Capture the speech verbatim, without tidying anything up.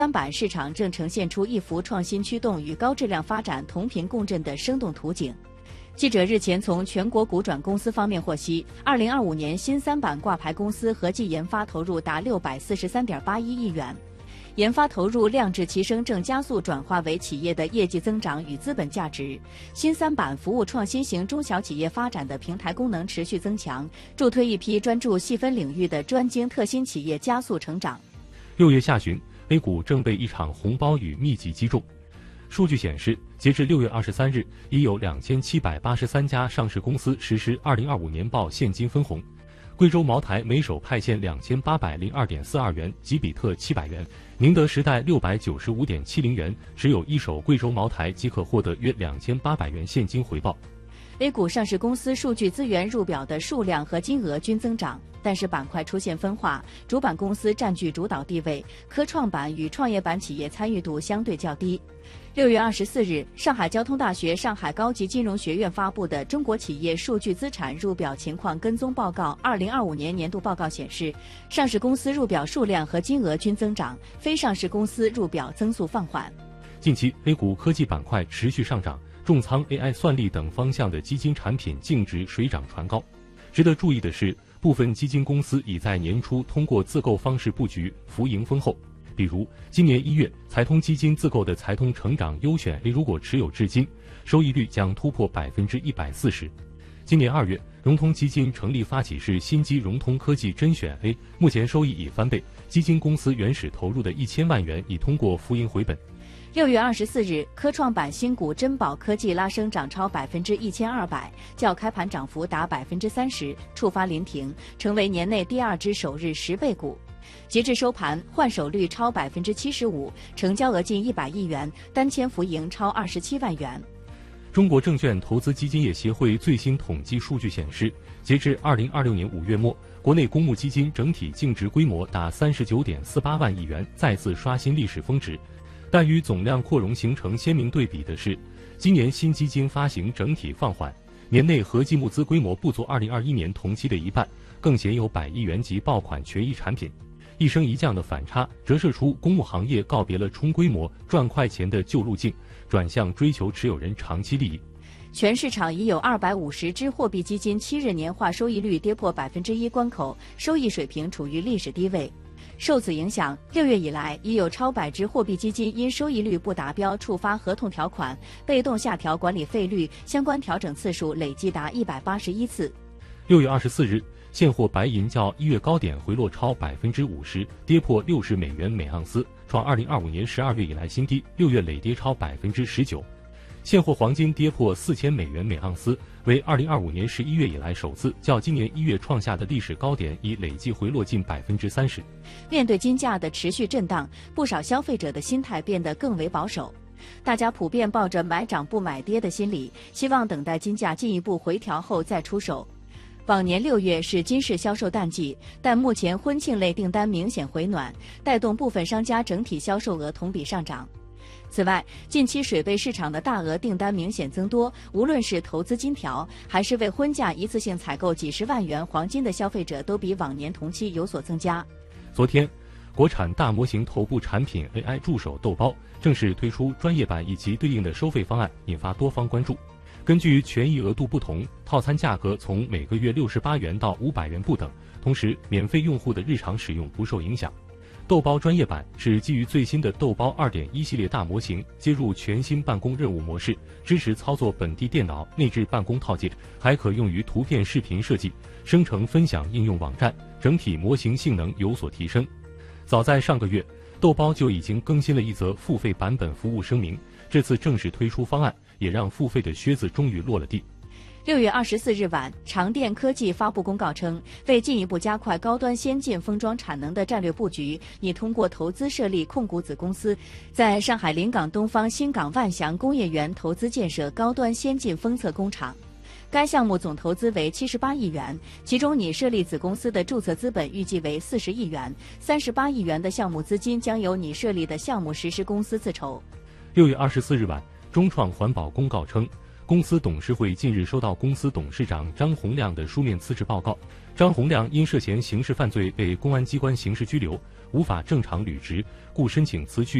三板市场正呈现出一幅创新驱动与高质量发展同频共振的生动图景。记者日前从全国股转公司方面获悉，二零二五年新三板挂牌公司合计研发投入达六百四十三点八一亿元，研发投入量质齐升，正加速转化为企业的业绩增长与资本价值。新三板服务创新型中小企业发展的平台功能持续增强，助推一批专注细分领域的专精特新企业加速成长。 六月下旬，A 股正被一场红包雨密集击中。数据显示，截至六月二十三日，已有两千七百八十三家上市公司实施二零二五年报现金分红。贵州茅台每手派现两千八百零二点四二元，吉比特七百元，宁德时代六百九十五点七零元，只有一手贵州茅台即可获得约两千八百元现金回报。 A 股上市公司数据资源入表的数量和金额均增长，但是板块出现分化，主板公司占据主导地位，科创板与创业板企业参与度相对较低。六月二十四日，上海交通大学上海高级金融学院发布的《中国企业数据资产入表情况跟踪报告》二零二五年年度报告显示，上市公司入表数量和金额均增长，非上市公司入表增速放缓。 近期 A 股科技板块持续上涨，重仓 A I 算力等方向的基金产品净值水涨船高。值得注意的是，部分基金公司已在年初通过自购方式布局，浮盈丰厚。比如今年一月，财通基金自购的财通成长优选 A 如果持有至今，收益率将突破百分之一百四十。今年二月，融通基金成立发起式新基融通科技甄选 A， 目前收益已翻倍，基金公司原始投入的一千万元已通过浮盈回本。 六月二十四日，科创板新股珍宝科技拉升涨超百分之一千二百，较开盘涨幅达百分之三十，触发临停，成为年内第二只首日十倍股。截至收盘，换手率超百分之七十五，成交额近一百亿元，单签浮盈超二十七万元。 中国证券投资基金业协会最新统计数据显示，截至二零二六年五月末，国内公募基金整体净值规模达三十九点四八万亿元，再次刷新历史峰值。但与总量扩容形成鲜明对比的是，今年新基金发行整体放缓，年内合计募资规模不足二零二一年同期的一半，更鲜有百亿元级爆款权益产品。一升一降的反差，折射出公募行业告别了冲规模、赚快钱的旧路径，转向追求持有人长期利益。 全市场已有二百五十只货币基金七日年化收益率跌破百分之一关口，收益水平处于历史低位。受此影响，六月以来已有超百只货币基金因收益率不达标触发合同条款，被动下调管理费率，相关调整次数累计达一百八十一次。 六月二十四日，现货白银较一月高点回落超百分之五十，跌破六十美元每盎司，创二零二五年十二月以来新低，六月累跌超百分之十九。现货黄金跌破四千美元每盎司，为二零二五年十一月以来首次，较今年一月创下的历史高点已累计回落近百分之三十。 面对金价的持续震荡，不少消费者的心态变得更为保守。大家普遍抱着买涨不买跌的心理，希望等待金价进一步回调后再出手。往年六月是金饰销售淡季，但目前婚庆类订单明显回暖，带动部分商家整体销售额同比上涨。此外，近期水贝市场的大额订单明显增多，无论是投资金条，还是为婚嫁一次性采购几十万元黄金的消费者，都比往年同期有所增加。 昨天，国产大模型头部产品 A I 助手豆包正式推出专业版以及对应的收费方案，引发多方关注。根据权益额度不同，套餐价格从每个月六十八元到五百元不等，同时免费用户的日常使用不受影响。豆包专业版是基于最新的豆包 二点一 系列大模型，接入全新办公任务模式，支持操作本地电脑内置办公套件，还可用于图片视频设计、生成分享应用网站，整体模型性能有所提升。早在上个月，豆包就已经更新了一则付费版本服务声明，这次正式推出方案，也让付费的靴子终于落了地。 六月二十四日晚，长电科技发布公告称，为进一步加快高端先进封装产能的战略布局，拟通过投资设立控股子公司，在上海临港东方新港万祥工业园投资建设高端先进封测工厂。该项目总投资为七十八亿元，其中拟设立子公司的注册资本预计为四十亿元，三十八亿元的项目资金将由拟设立的项目实施公司自筹。 六月二十四日晚，中创环保公告称，公司董事会近日收到公司董事长张洪亮的书面辞职报告。张洪亮因涉嫌刑事犯罪被公安机关刑事拘留， 无法正常履职，故申请辞去